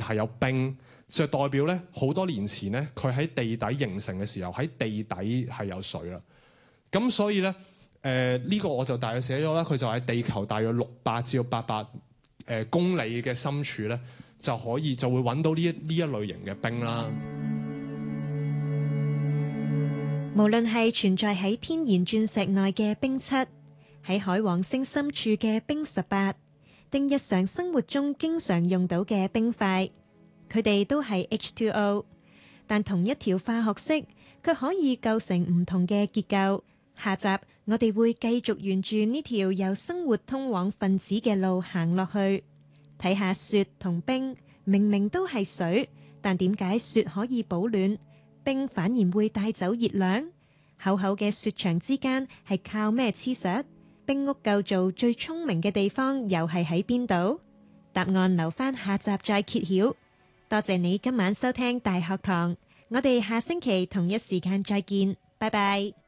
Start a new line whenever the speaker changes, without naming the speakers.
係有冰，就代表咧好多年前咧佢喺地底形成嘅時候，喺地底係有水啦。咁所以咧呢個我就大約寫咗啦，佢就喺地球大約600至到800公里嘅深處咧，就會揾到呢一類型嘅冰啦。
無論係存在喺天然鑽石內嘅冰七，喺海王星深處嘅冰18，定日常生活中經常用到嘅冰塊，佢哋都係 H2O， 但同一條化學式卻可以構成唔同嘅結構。下集我哋會繼續沿住呢條由生活通往分子嘅路行落去，睇下雪同冰明明都係水，但點解雪可以保暖，冰反而會帶走熱量？厚厚嘅雪牆之間係靠咩黐實？冰屋構造最聰明嘅地方又係喺邊度？答案留返下集再揭曉。多謝你今晚收聽大學堂，我哋下星期同一時間再見，拜拜。